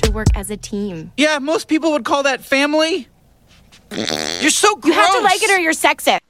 they work as a team. Yeah, most people would call that family. You're so gross. You have to like it or you're sexist.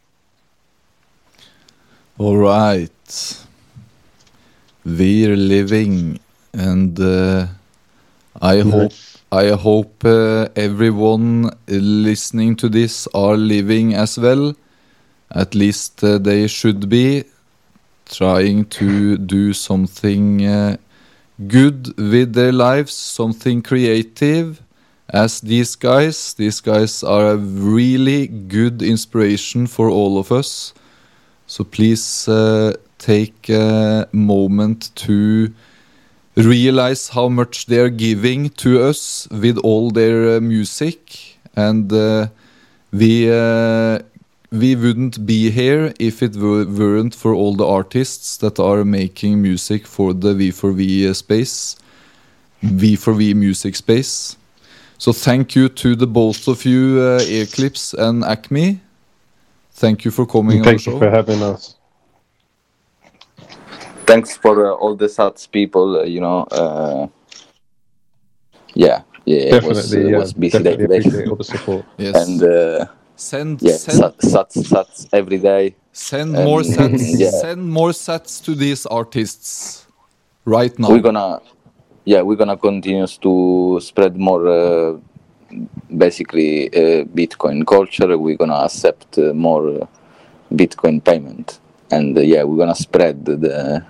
All right. We're living, and I hope everyone listening to this are living as well. At least they should be trying to do something good with their lives, something creative. As these guys are a really good inspiration for all of us. So please take a moment to realize how much they are giving to us with all their music, and we wouldn't be here if it weren't for all the artists that are making music for the V4V space, V4V music space. So thank you to the both of you, Earclips and Acme. Thank you for coming on the show. Thank you for having us. Thanks for all the SATS people, it was busy day today. Appreciate all the support. Yes. And send SATS every day. Send more sets. Yeah. Send more sets to these artists right now. We're gonna continue to spread more basically Bitcoin culture. We're gonna accept more Bitcoin payment, and we're gonna spread the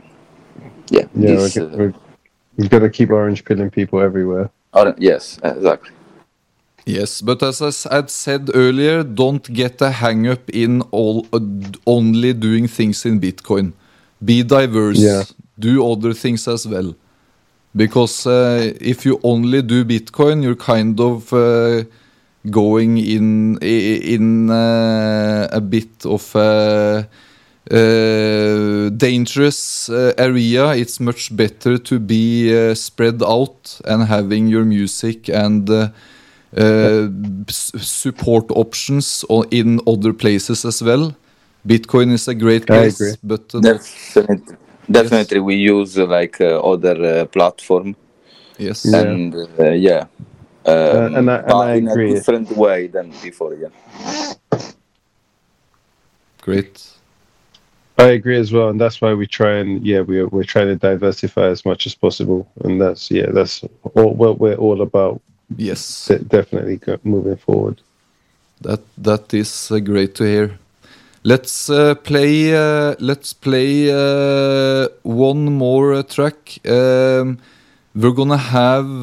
we're gonna keep orange pilling people everywhere. Yes, exactly. Yes, but as I had said earlier, don't get a hang-up in only doing things in Bitcoin. Be diverse. Yeah. Do other things as well. Because if you only do Bitcoin, you're kind of going in a bit of a dangerous area. It's much better to be spread out and having your music and support options in other places as well. Bitcoin is a great place, I agree. but Definitely, yes. we use other platform. Yes, and and I in agree. a different way than before. Yeah, great. I agree as well, and that's why we try and we're trying to diversify as much as possible, and that's all what we're all about. Yes, definitely moving forward. That is great to hear. Let's play one more track. We're gonna have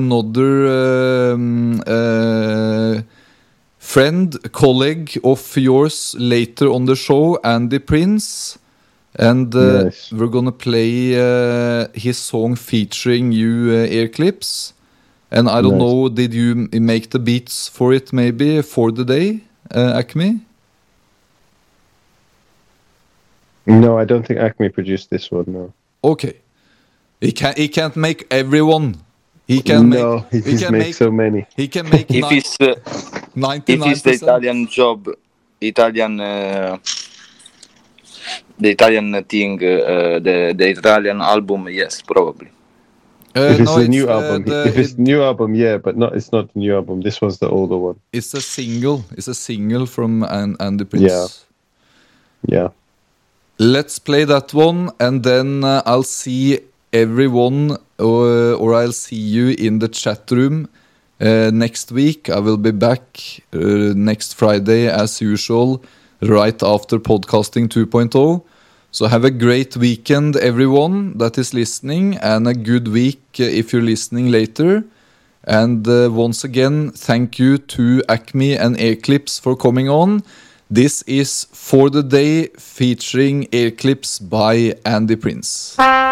another friend, colleague of yours later on the show, Andy Prince, and Nice. we're gonna play his song featuring you, Earclips. And I don't Nice. know, did you make the beats for it maybe for the day, Acme? No, I don't think Acme produced this one. No. Okay, he can't make everyone. He can make so many. He can make if it's 99%. the Italian job, the Italian thing, the Italian album, yes, probably. If it's a new album, if it's new album, yeah, but it's not the new album. This was the older one. It's a single. It's a single from Andy Prince. Yeah. Let's play that one, and then I'll see everyone, or I'll see you in the chat room next week. I will be back next Friday as usual, right after Podcasting 2.0. So have a great weekend, everyone that is listening, and a good week if you're listening later. And once again, thank you to Acme and Earclips for coming on. This is For the Day featuring Earclips by Andy Prince.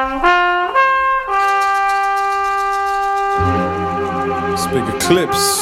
Big Eclipse,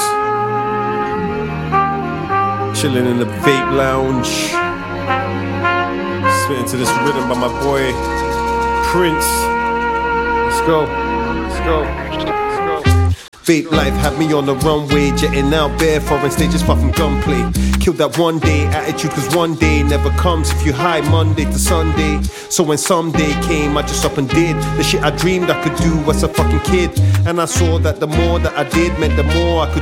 chilling in the vape lounge, spitting to this rhythm by my boy Prince. Let's go, let's go, let's go. Vape life had me on the runway, jetting out bare foreign stages far from gunplay. Killed that one day attitude, cause one day never comes if you high Monday to Sunday. So when someday came, I just up and did the shit I dreamed I could do as a fucking kid. And I saw that the more that I did meant the more I could